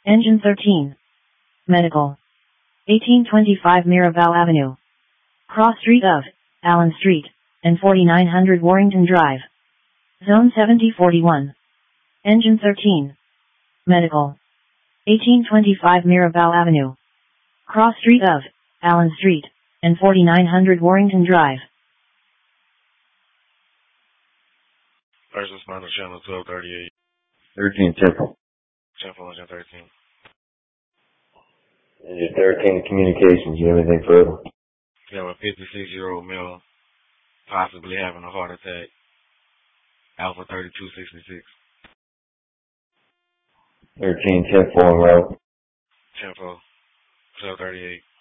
Engine 13. Medical. 1825 Miraval Avenue. Cross Street of Allen Street and 4900 Warrington Drive. Zone 7041. Engine 13. Medical. 1825 Miraval Avenue. Cross Street of Allen Street and 4900 Warrington Drive. First responder channel 1238. 13 Temple. Temple Engine 13. Engine 13 communications. You have anything further? We have a 56-year-old male possibly having a heart attack. Alpha 3266. 13 Temple en route. Tempo 1238.